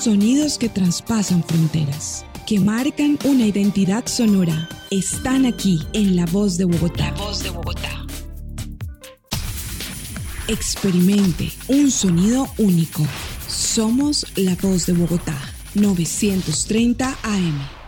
Sonidos que traspasan fronteras, que marcan una identidad sonora, están aquí en La Voz de Bogotá. La Voz de Bogotá. Experimente un sonido único. Somos La Voz de Bogotá, 930 AM.